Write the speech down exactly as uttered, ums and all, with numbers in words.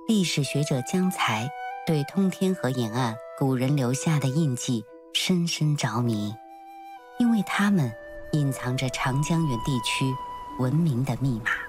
历史学者江才对通天河沿岸古人留下的印记深深着迷，因为它们隐藏着长江源地区文明的密码。